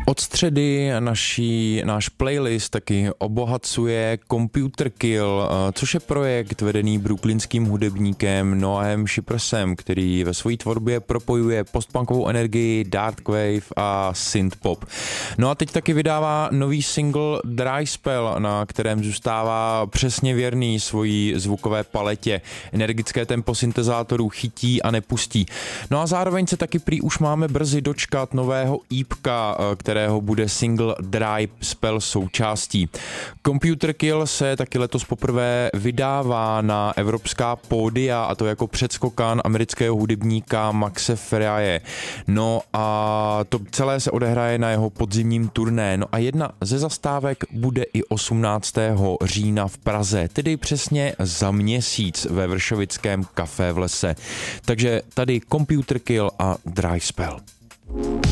Od středy náš playlist taky obohacuje Computer Kill, což je projekt vedený brooklynským hudebníkem Noahem Schiffersem, který ve své tvorbě propojuje postpunkovou energii, darkwave a synthpop. No a teď taky vydává nový single Dry Spell, na kterém zůstává přesně věrný svojí zvukové paletě. Energické tempo syntezátorů chytí a nepustí. No a zároveň se taky prý už máme brzy dočkat nového EPka, kterého bude single Dry Spell součástí. Computer Kill se taky letos poprvé vydává na evropská pódia, a to jako předskokan amerického hudebníka Maxe Ferraje. No a to celé se odehraje na jeho podzimním turné. No a jedna ze zastávek bude i 18. října v Praze, tedy přesně za měsíc ve Vršovickém Café v Lese. Takže tady Computer Kill a Dry Spell.